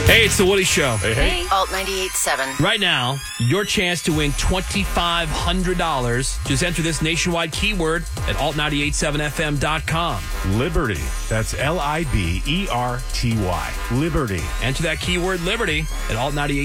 Hey, it's the Woody Show. Hey. Alt 98.7. Right now, your chance to win $2,500. Just enter this nationwide keyword at alt987fm.com. Liberty. That's Liberty. Liberty. Enter that keyword, Liberty, at alt98.